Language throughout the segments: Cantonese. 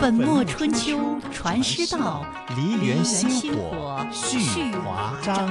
粉墨春秋传诗道， 梨园星火续华章。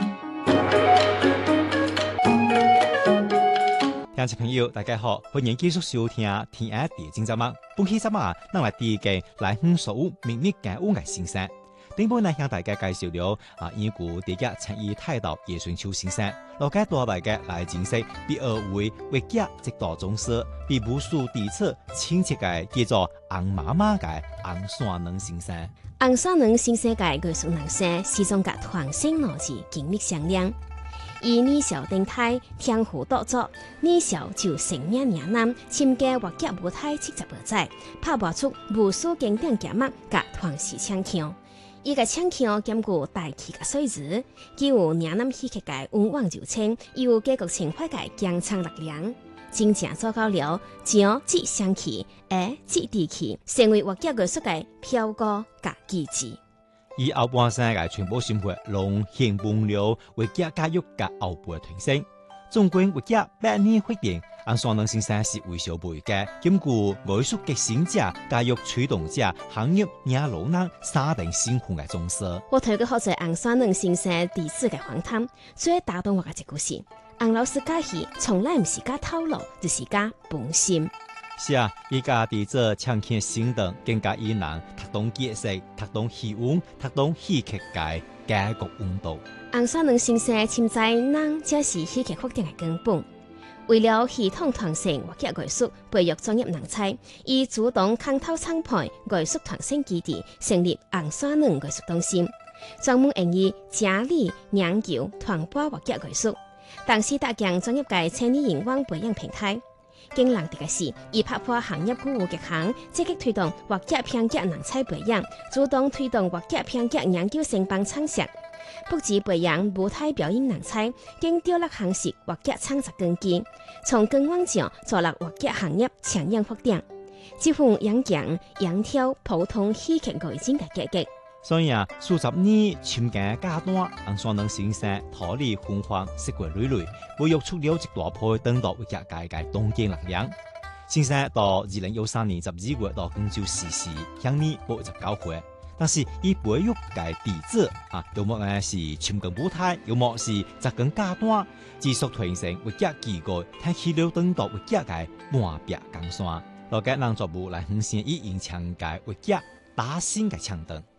听众朋友，大家好，欢迎继续收听《天下地精》节目。本期节目咱来第一个来向所有秘密嘅武艺先生。顶本呢向大家介绍了已故第一青衣太道叶春秋先生，了解多大家来认识第二位活脚直到宗师，比武术底册亲切嘅叫做红妈妈嘅红山能先生。 红山能先生嘅艺术能力始终甲团生逻辑紧密相连。以年少登台，天赋多作，年少就成名岭南，参加活脚舞台70多载，拍磨出无数经典节目，甲团时唱腔。伊个唱腔兼具大气甲水质，既有岭南戏曲界温婉柔情，又有家国情怀界强唱力量，真正做到了上即香气，下即地气，成为活脚艺术界飘歌甲机智。 以后半生嘅全部生活，拢献奉了活脚教育甲后辈嘅传承。纵观活脚百年发展，红山能先生是为小辈嘅兼具艺术革新者、教育推动者、行业领路人三定身份嘅宗师。 我透过好在红山能先生第四嘅访谈，最打动我嘅一句是：红老师教戏从来唔是教套路，就是教本心。 是啊，伊家伫做唱腔行动，更加以人读懂解释、读懂戏文、读懂戏曲界家国温度。 红山能先生深知人才是戏剧发展嘅根本。为了系统传承活脚艺术，培育专业人才，伊主动牵头创办艺术传承基地，成立红山能艺术中心，专门用于整理、研究、传播活脚艺术。同时搭建专业界千里眼光培养平台。更难得嘅是，伊拍破行业古有极限，积极推动活脚偏脚人才培养，主动推动活脚偏脚研究生帮创设，不止培养舞台表演人才，更调入行式活脚创作根基，从根往上助力活脚行业长远发展。这份演讲、演跳普通戏剧外景嘅结局。 所以数十年参加阶段，红山能先生脱离昏黄，识过累累，培育出了一大批当代活脚界嘅东京力量。先生到2013年12月到廣州逝世，享年89歲。但是伊培育嘅弟子要麼呢是參更舞台，要麼是扎根階段，持續傳承活腳技藝，睇起了當代活腳嘅半壁江山。落解人作物來向先以演唱嘅活腳打新嘅唱燈。